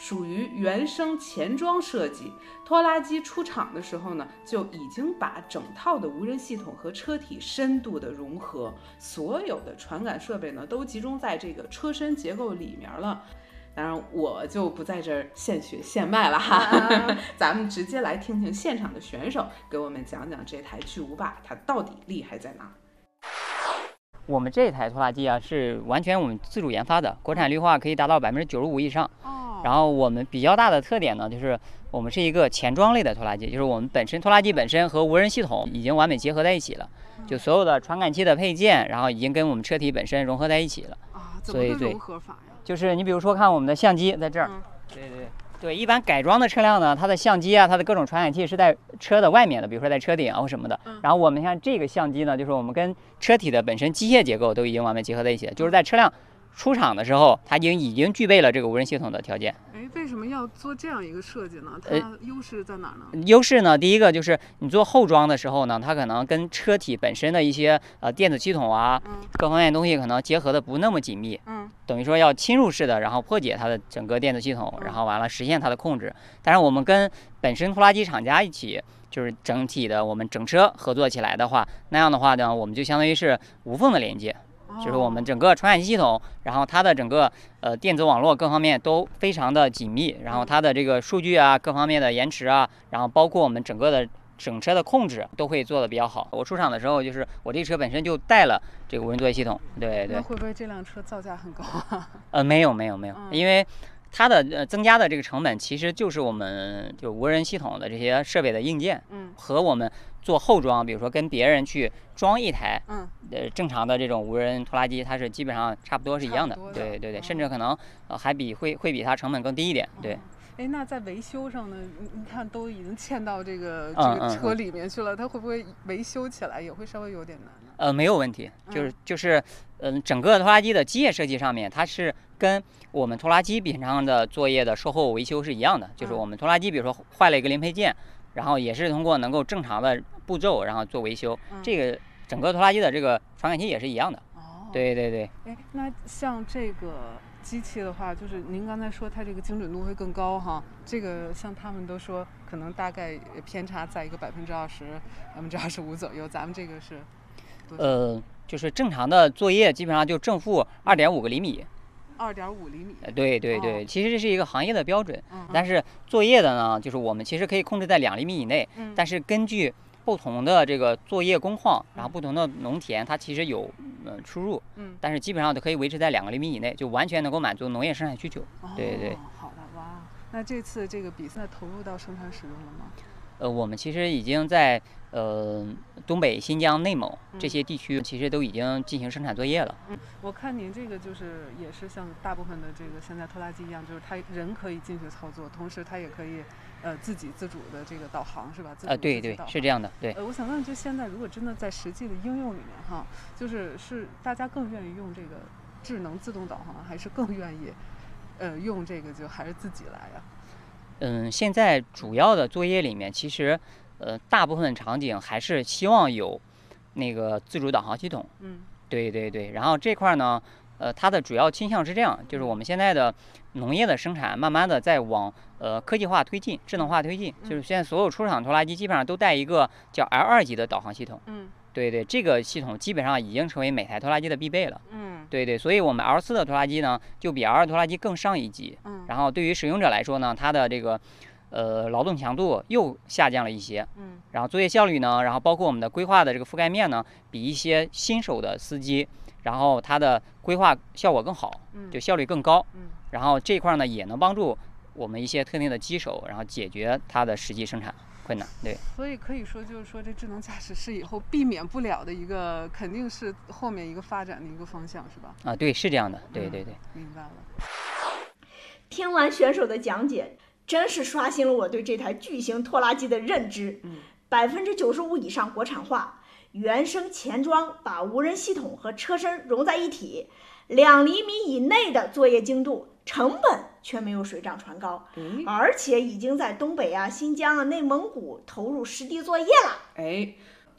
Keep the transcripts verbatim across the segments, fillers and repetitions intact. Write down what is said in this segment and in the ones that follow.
属于原生前装设计。拖拉机出厂的时候呢，就已经把整套的无人系统和车体深度的融合，所有的传感设备呢都集中在这个车身结构里面了。当然我就不在这儿现学现卖了哈，啊、咱们直接来听听现场的选手给我们讲讲这台巨无霸它到底厉害在哪。 我们这台拖拉机啊是完全我们自主研发的，国产绿化可以达到百分之九十五以上。哦。然后我们比较大的特点呢，就是我们是一个前装类的拖拉机，就是我们本身拖拉机本身和无人系统已经完美结合在一起了，就所有的传感器的配件，然后已经跟我们车体本身融合在一起了。 啊，怎么个融合法呀？ 就是你比如说看我们的相机在这儿，嗯、对对。对，一般改装的车辆呢，它的相机啊，它的各种传感器是在车的外面的，比如说在车顶啊或什么的。嗯、然后我们看这个相机呢，就是我们跟车体的本身机械结构都已经完美结合在一起了，就是在车辆出厂的时候，它已经已经具备了这个无人系统的条件。 哎，为什么要做这样一个设计呢？它优势在哪呢？ 呃、优势呢，第一个就是你做后装的时候呢，它可能跟车体本身的一些呃电子系统啊，嗯、各方面东西可能结合的不那么紧密。嗯。等于说要侵入式的，然后破解它的整个电子系统，然后完了实现它的控制。但是我们跟本身拖拉机厂家一起，就是整体的我们整车合作起来的话，那样的话呢，我们就相当于是无缝的连接。就是我们整个传感器系统，然后它的整个呃电子网络各方面都非常的紧密，然后它的这个数据啊各方面的延迟啊，然后包括我们整个的整车的控制都会做的比较好。我出厂的时候，就是我这车本身就带了这个无人作业系统，对对。 那会不会这辆车造价很高啊？ 呃，没有没有没有，因为它的呃增加的这个成本其实就是我们就无人系统的这些设备的硬件，嗯，和我们做后装，比如说跟别人去装一台，嗯，呃正常的这种无人拖拉机，它是基本上差不多是一样的， 的对对对，甚至可能呃还比会会比它成本更低一点，对。 哎，那在维修上呢？你你看都已经嵌到这个这个车里面去了，嗯嗯嗯、它会不会维修起来也会稍微有点难呢？ 呃，没有问题，就是就是，嗯、呃，整个拖拉机的机械设计上面，它是跟我们拖拉机平常的作业的售后维修是一样的，就是我们拖拉机比如说坏了一个零配件，然后也是通过能够正常的步骤，然后做维修，嗯、这个整个拖拉机的这个传感器也是一样的。哦，对对对。 哎，那像这个机器的话，就是您刚才说它这个精准度会更高哈，这个像他们都说可能大概偏差在一个百分之二十、百分之二十五左右，咱们这个是多少？ 呃，就是正常的作业基本上就正负二点五个厘米。 二点五厘米。 对对对，哦、其实这是一个行业的标准，嗯、但是作业的呢，就是我们其实可以控制在两厘米以内，嗯、但是根据不同的这个作业工况，然后不同的农田，它其实有嗯、呃、出入，嗯，但是基本上都可以维持在两个厘米以内，就完全能够满足农业生产需求。哦、对对。 好的，哇，那这次这个比赛投入到生产使用了吗？ 呃，我们其实已经在呃东北、新疆、内蒙这些地区，其实都已经进行生产作业了。 嗯，我看您这个就是也是像大部分的这个现在拖拉机一样，就是它人可以进去操作，同时它也可以呃自己自主的这个导航，是吧？ 呃，对对，是这样的，对。 呃，我想问，就现在如果真的在实际的应用里面哈，就是是大家更愿意用这个智能自动导航，还是更愿意呃用这个就还是自己来呀？ 嗯，现在主要的作业里面，其实，呃，大部分场景还是希望有那个自主导航系统。嗯，对对对。然后这块呢，呃，它的主要倾向是这样，就是我们现在的农业的生产，慢慢的在往呃科技化推进、智能化推进。就是现在所有出厂拖拉机基本上都带一个叫 L 二级的导航系统。嗯，对对，这个系统基本上已经成为每台拖拉机的必备了。嗯，对对，所以我们 L 四的拖拉机呢，就比 L 二拖拉机更上一级。嗯。然后对于使用者来说呢，它的这个呃劳动强度又下降了一些，嗯，然后作业效率呢，然后包括我们的规划的这个覆盖面呢，比一些新手的司机，然后它的规划效果更好，嗯，就效率更高，嗯，然后这块呢也能帮助我们一些特定的机手，然后解决它的实际生产困难，对。 所以可以说，就是说这智能驾驶是以后避免不了的一个，肯定是后面一个发展的一个方向，是吧？ 啊，对，是这样的，对对对， 嗯，明白了。 听完选手的讲解，真是刷新了我对这台巨型拖拉机的认知。百分之九十五以上国产化，原生前装把无人系统和车身融在一起，两厘米以内的作业精度，成本却没有水涨船高，嗯、而且已经在东北啊、新疆啊、内蒙古投入实地作业了。 哎。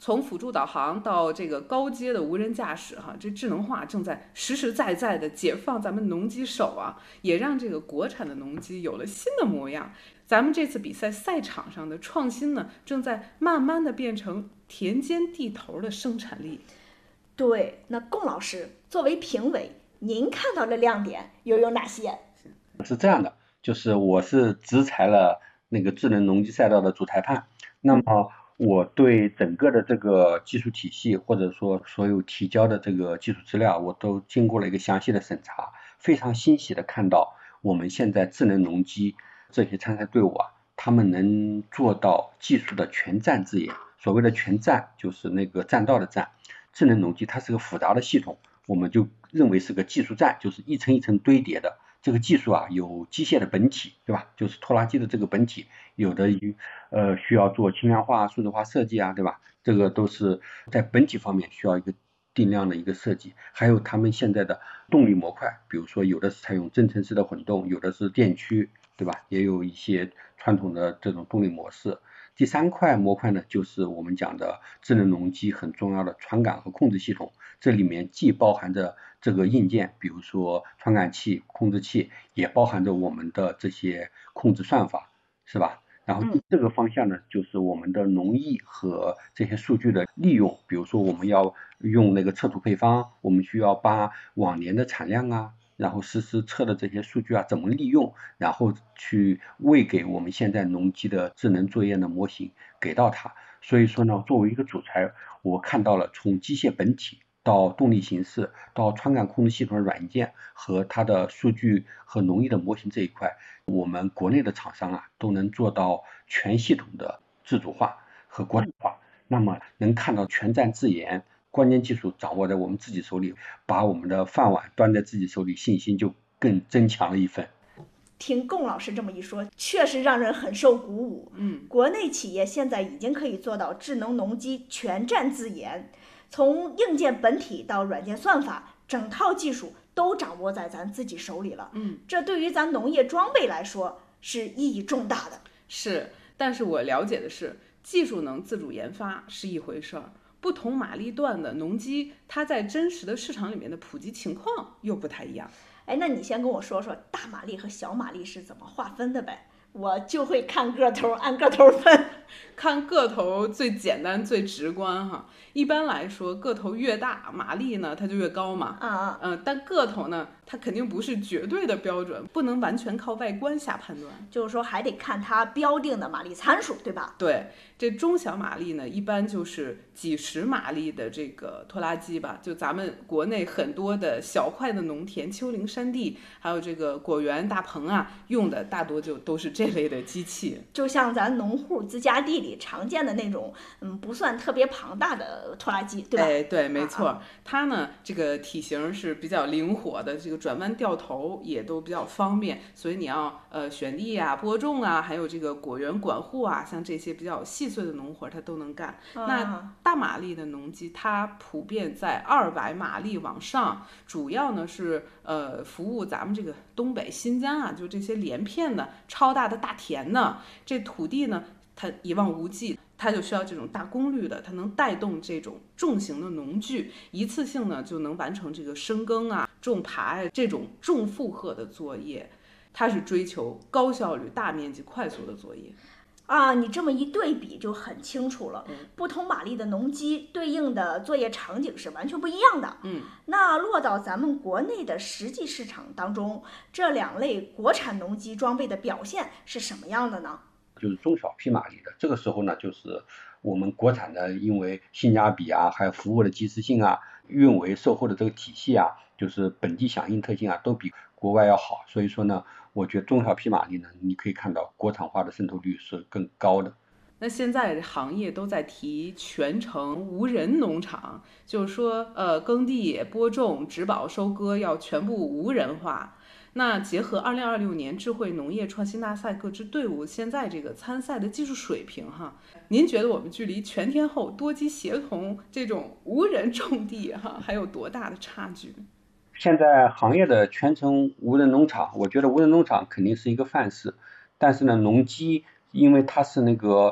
从辅助导航到这个高阶的无人驾驶哈，这智能化正在实实在在的解放咱们农机手啊，也让这个国产的农机有了新的模样。咱们这次比赛赛场上的创新呢，正在慢慢的变成田间地头的生产力。 对，那龚老师作为评委，您看到的亮点又有哪些？ 是这样的，就是我是执裁了那个智能农机赛道的主裁判，那么我对整个的这个技术体系或者说所有提交的这个技术资料，我都经过了一个详细的审查，非常欣喜的看到我们现在智能农机这些参赛队伍啊，他们能做到技术的全站自研。所谓的全站就是那个栈道的站，智能农机它是个复杂的系统，我们就认为是个技术站，就是一层一层堆叠的。这个技术啊，有机械的本体，对吧？就是拖拉机的这个本体，有的呃需要做轻量化、数字化设计啊，对吧？这个都是在本体方面需要一个定量的一个设计。还有他们现在的动力模块，比如说有的是采用增程式的混动，有的是电驱，对吧？也有一些传统的这种动力模式。第三块模块呢，就是我们讲的智能农机很重要的传感和控制系统，这里面既包含着这个硬件，比如说传感器、控制器，也包含着我们的这些控制算法，是吧？然后这个方向呢，就是我们的农艺和这些数据的利用，比如说我们要用那个测土配方，我们需要把往年的产量啊，然后实时测的这些数据啊怎么利用，然后去喂给我们现在农机的智能作业的模型给到它。所以说呢，作为一个主裁，我看到了从机械本体到动力形式到传感控制系统的软件和它的数据和农业的模型这一块，我们国内的厂商啊都能做到全系统的自主化和国产化，那么能看到全站自研，关键技术掌握在我们自己手里，把我们的饭碗端在自己手里，信心就更增强了一份。 听龚老师这么一说，确实让人很受鼓舞。 嗯， 国内企业现在已经可以做到智能农机全站自研，从硬件本体到软件算法，整套技术都掌握在咱自己手里了。 嗯， 这对于咱农业装备来说是意义重大的。 是，但是我了解的是，技术能自主研发是一回事儿，不同马力段的农机，它在真实的市场里面的普及情况又不太一样。 哎，那你先跟我说说大马力和小马力是怎么划分的呗？我就会看个头，按个头分。 看个头最简单最直观哈，一般来说个头越大，马力呢它就越高嘛。 啊啊。 嗯、呃，但个头呢，它肯定不是绝对的标准，不能完全靠外观下判断。 就是说还得看它标定的马力参数，对吧？ 对，这中小马力呢，一般就是几十马力的这个拖拉机吧，就咱们国内很多的小块的农田、丘陵山地，还有这个果园大棚啊，用的大多就都是这类的机器。 就像咱农户自家地里常见的那种，嗯，不算特别庞大的拖拉机，对吧？ 哎，对，没错， 啊啊它呢这个体型是比较灵活的，这个转弯掉头也都比较方便，所以你要呃选地啊、播种啊，还有这个果园管护啊，像这些比较细碎的农活它都能干。 啊、 那大马力的农机，它普遍在二百马力往上，主要呢是呃服务咱们这个东北、新疆啊，就这些连片的超大的大田呢，这土地呢它一望无际。它就需要这种大功率的，它能带动这种重型的农具，一次性呢就能完成这个深耕啊、种耙呀这种重负荷的作业。它是追求高效率、大面积、快速的作业。 啊，你这么一对比就很清楚了。嗯、不同马力的农机对应的作业场景是完全不一样的。 嗯， 那落到咱们国内的实际市场当中，这两类国产农机装备的表现是什么样的呢？ 就是中小匹马力的，这个时候呢，就是我们国产的，因为性价比啊，还有服务的及时性啊，运维售后的这个体系啊，就是本地响应特性啊，都比国外要好。所以说呢，我觉得中小匹马力呢，你可以看到国产化的渗透率是更高的。 那现在行业都在提全程无人农场，就是说，呃，耕地、播种、植保、收割要全部无人化。那结合二零二六年智慧农业创新大赛各支队伍现在这个参赛的技术水平哈，您觉得我们距离全天候多机协同这种无人种地哈还有多大的差距？ 现在行业的全程无人农场，我觉得无人农场肯定是一个范式，但是呢，农机因为它是那个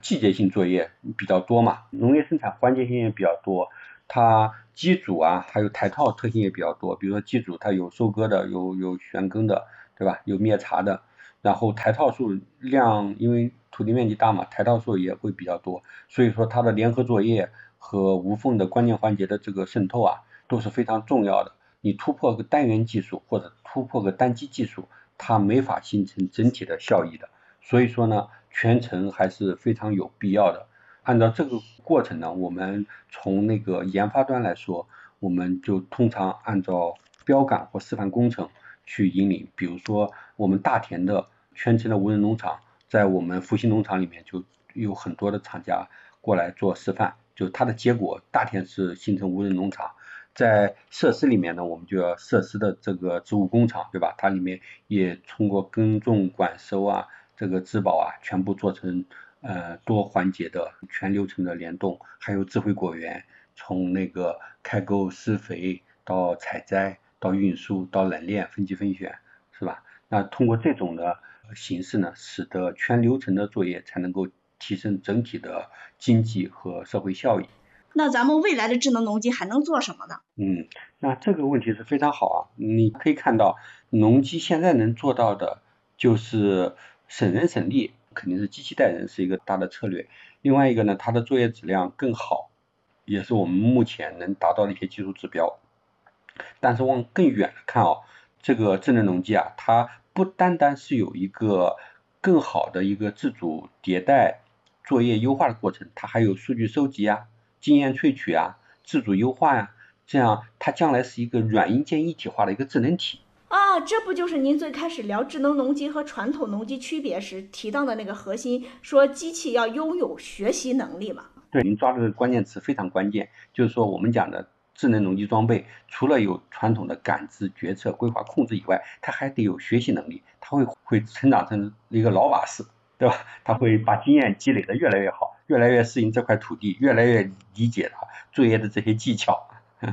季节性作业比较多嘛，农业生产环节性也比较多，它机组啊还有台套特性也比较多，比如说机组它有收割的，有有旋耕的，对吧？有灭茬的，然后台套数量因为土地面积大嘛，台套数也会比较多，所以说它的联合作业和无缝的关键环节的这个渗透啊都是非常重要的。你突破个单元技术或者突破个单机技术，它没法形成整体的效益的。所以说呢，全程还是非常有必要的。按照这个过程呢，我们从那个研发端来说，我们就通常按照标杆或示范工程去引领。比如说我们大田的全程的无人农场，在我们复兴农场里面就有很多的厂家过来做示范，就它的结果大田是形成无人农场。在设施里面呢，我们就要设施的这个植物工厂，对吧？它里面也通过耕种、管收啊，这个质保啊，全部做成呃多环节的全流程的联动，还有智慧果园，从那个开沟、施肥到采摘到运输到冷链、分级分选，是吧？那通过这种的形式呢，使得全流程的作业才能够提升整体的经济和社会效益。 那咱们未来的智能农机还能做什么呢？ 嗯，那这个问题是非常好啊。你可以看到，农机现在能做到的就是省人省力，肯定是机器带人是一个大的策略。另外一个呢，它的作业质量更好，也是我们目前能达到的一些技术指标。但是往更远的看啊，这个智能农机啊，它不单单是有一个更好的一个自主迭代、作业优化的过程，它还有数据收集啊、经验萃取啊、自主优化呀、啊，这样它将来是一个软硬件一体化的一个智能体。 啊，这不就是您最开始聊智能农机和传统农机区别时提到的那个核心，说机器要拥有学习能力吗？ 对，您抓的这个关键词非常关键，就是说我们讲的智能农机装备，除了有传统的感知、决策、规划、控制以外，它还得有学习能力，它会会成长成一个老把式，对吧？它会把经验积累的越来越好，越来越适应这块土地，越来越理解它作业的这些技巧。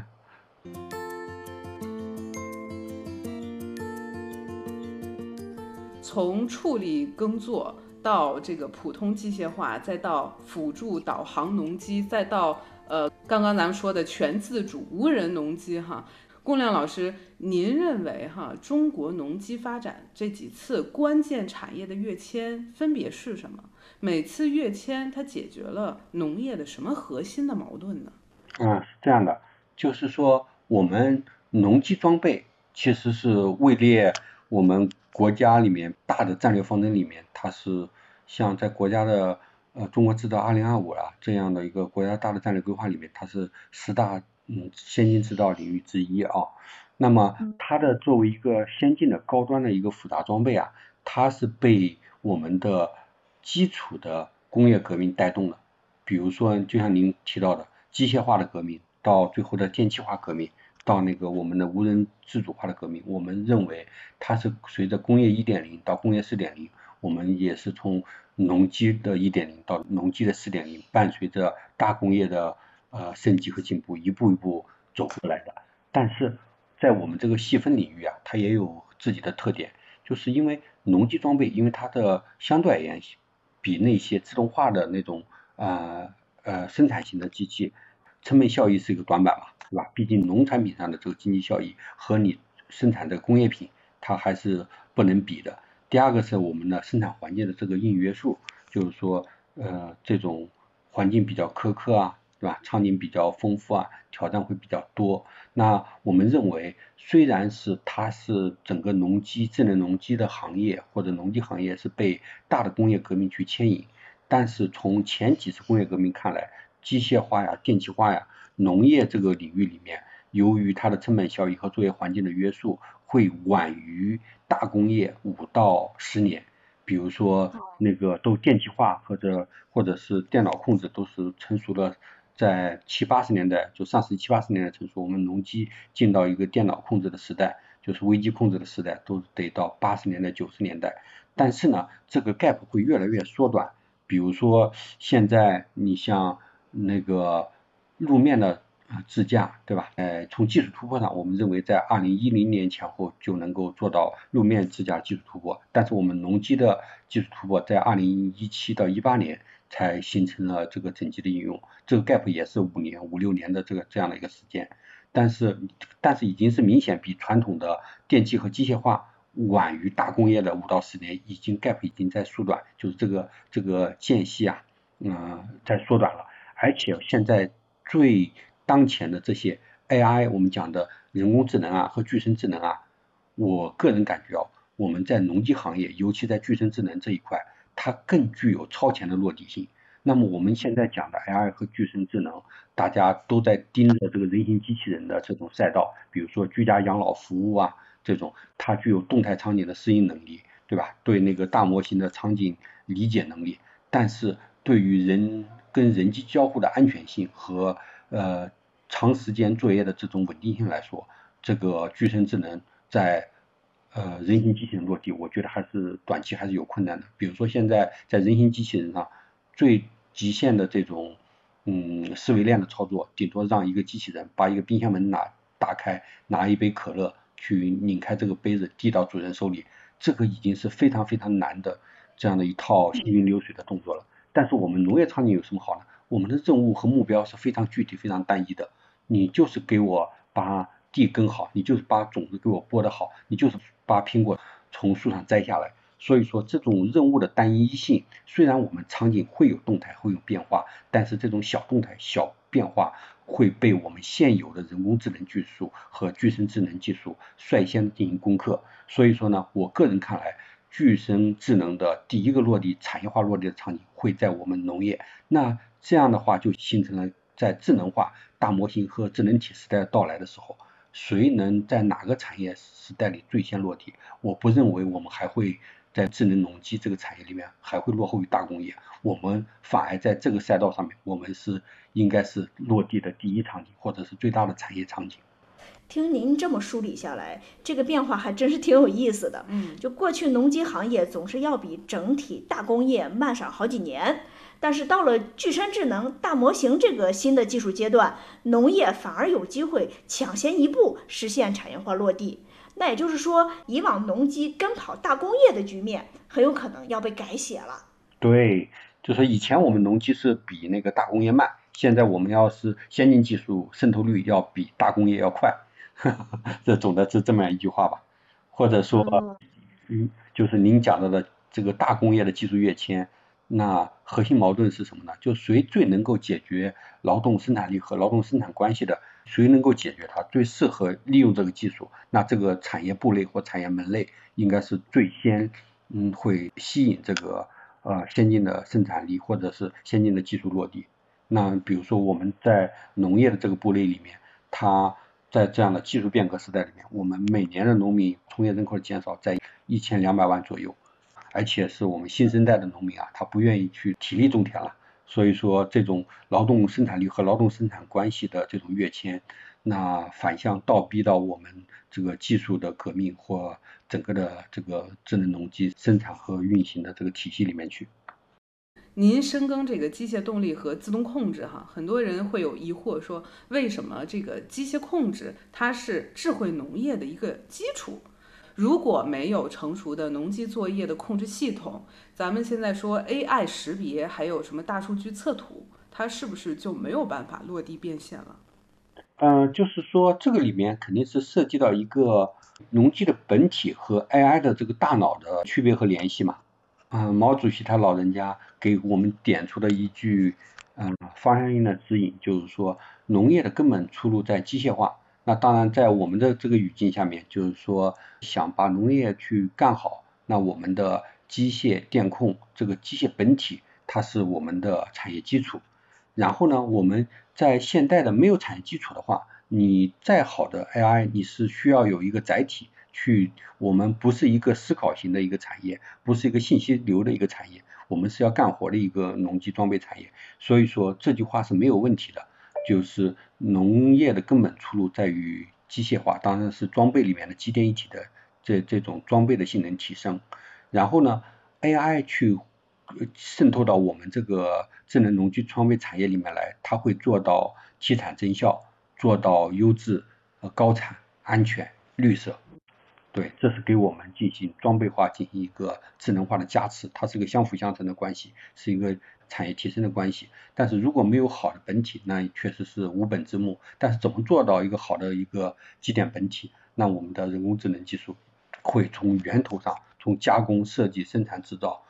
从处理耕作到这个普通机械化，再到辅助导航农机，再到呃刚刚咱们说的全自主无人农机哈。龚亮老师，您认为哈中国农机发展这几次关键产业的跃迁分别是什么？每次跃迁它解决了农业的什么核心的矛盾呢？ 嗯，是这样的，就是说我们农机装备其实是位列我们国家里面大的战略方针里面，它是像在国家的呃中国制造二零二五啊这样的一个国家大的战略规划里面，它是十大嗯先进制造领域之一啊。那么它的作为一个先进的高端的一个复杂装备啊，它是被我们的基础的工业革命带动的。比如说就像您提到的机械化的革命，到最后的电气化革命，到那个我们的无人自主化的革命，我们认为它是随着工业 一点零 到工业 四点零， 我们也是从农机的 一点零 到农机的 四点零， 伴随着大工业的呃升级和进步一步一步走过来的。但是在我们这个细分领域啊，它也有自己的特点，就是因为农机装备，因为它的相对而言比那些自动化的那种呃呃生产型的机器成本效益是一个短板嘛，对吧？毕竟农产品上的这个经济效益和你生产的工业品它还是不能比的。第二个是我们的生产环境的这个硬约束，就是说呃这种环境比较苛刻啊，对吧？场景比较丰富啊，挑战会比较多。那我们认为虽然是它是整个农机智能农机的行业或者农机行业是被大的工业革命去牵引，但是从前几次工业革命看来，机械化呀、电气化呀、农业这个领域里面，由于它的成本效益和作业环境的约束，会晚于大工业五到十年。比如说那个都电气化或者或者是电脑控制都是成熟了，在七八十年代，就上世纪七八十年代成熟，我们农机进到一个电脑控制的时代，就是微机控制的时代，都得到八十年代、九十年代。但是呢，这个 gap 会越来越缩短。比如说现在你像那个路面的自驾，对吧？呃，从技术突破上，我们认为在二零一零年前后就能够做到路面自驾技术突破，但是我们农机的技术突破在二零一七到一八年才形成了这个整机的应用，这个 gap 也是五年五六年的这个这样的一个时间，但是但是已经是明显比传统的电气和机械化晚于大工业的五到十年，已经 gap 已经在缩短，就是这个这个间隙啊，嗯、呃，在缩短了。而且现在最当前的这些 A I， 我们讲的人工智能啊和具身智能啊，我个人感觉啊，我们在农机行业，尤其在具身智能这一块，它更具有超前的落地性。那么我们现在讲的 A I 和具身智能，大家都在盯着这个人形机器人的这种赛道，比如说居家养老服务啊，这种它具有动态场景的适应能力，对吧？对那个大模型的场景理解能力，但是对于人跟人机交互的安全性和呃长时间作业的这种稳定性来说，这个具身智能在呃人形机器人落地，我觉得还是短期还是有困难的。比如说现在在人形机器人上，最极限的这种嗯思维链的操作，顶多让一个机器人把一个冰箱门拿打开，拿一杯可乐去拧开这个杯子递到主人手里，这个已经是非常非常难的这样的一套行云流水的动作了。但是我们农业场景有什么好呢？我们的任务和目标是非常具体非常单一的，你就是给我把地耕好，你就是把种子给我播得好，你就是把苹果从树上摘下来。所以说这种任务的单一性，虽然我们场景会有动态会有变化，但是这种小动态小变化会被我们现有的人工智能技术和具身智能技术率先进行攻克。所以说呢，我个人看来，具身智能的第一个落地产业化落地的场景会在我们农业，那这样的话就形成了在智能化大模型和智能体时代到来的时候，谁能在哪个产业时代里最先落地，我不认为我们还会在智能农机这个产业里面还会落后于大工业，我们反而在这个赛道上面，我们是应该是落地的第一场景，或者是最大的产业场景。 听您这么梳理下来，这个变化还真是挺有意思的。 嗯， 就过去农机行业总是要比整体大工业慢上好几年，但是到了具身智能大模型这个新的技术阶段，农业反而有机会抢先一步实现产业化落地。那也就是说，以往农机跟跑大工业的局面很有可能要被改写了。 对，就是以前我们农机是比那个大工业慢，现在我们要是先进技术渗透率要比大工业要快，这总的是这么样一句话吧。或者说，嗯，就是您讲到的这个大工业的技术跃迁，那核心矛盾是什么呢？就谁最能够解决劳动生产力和劳动生产关系的，谁能够解决它，最适合利用这个技术，那这个产业部类或产业门类应该是最先嗯会吸引这个呃先进的生产力或者是先进的技术落地。那比如说我们在农业的这个部类里面，它在这样的技术变革时代里面，我们每年的农民从业人口的减少在一千两百万左右，而且是我们新生代的农民啊，他不愿意去体力种田了，所以说这种劳动生产力和劳动生产关系的这种跃迁，那反向倒逼到我们这个技术的革命或整个的这个智能农机生产和运行的这个体系里面去。 您深耕这个机械动力和自动控制哈，很多人会有疑惑说，为什么这个机械控制它是智慧农业的一个基础？如果没有成熟的农机作业的控制系统，咱们现在说 A I 识别，还有什么大数据测图，它是不是就没有办法落地变现了？ 嗯、呃，就是说这个里面肯定是涉及到一个农机的本体和 A I 的这个大脑的区别和联系嘛。嗯、呃，毛主席他老人家给我们点出的一句嗯、呃、方向性的指引，就是说农业的根本出路在机械化。那当然在我们的这个语境下面，就是说想把农业去干好，那我们的机械电控这个机械本体它是我们的产业基础。然后呢，我们在现代的没有产业基础的话，你再好的 A I 你是需要有一个载体去，我们不是一个思考型的一个产业，不是一个信息流的一个产业，我们是要干活的一个农机装备产业。所以说这句话是没有问题的，就是农业的根本出路在于机械化，当然是装备里面的机电一体的这这种装备的性能提升。然后呢 A I 去渗透到我们这个智能农机装备产业里面来，它会做到提产增效，做到优质、高产、安全、绿色。 对，这是给我们进行装备化、进行一个智能化的加持，它是一个相辅相成的关系，是一个产业提升的关系。但是如果没有好的本体，那确实是无本之木。但是怎么做到一个好的一个基点本体？那我们的人工智能技术会从源头上，从加工、设计、生产、制造，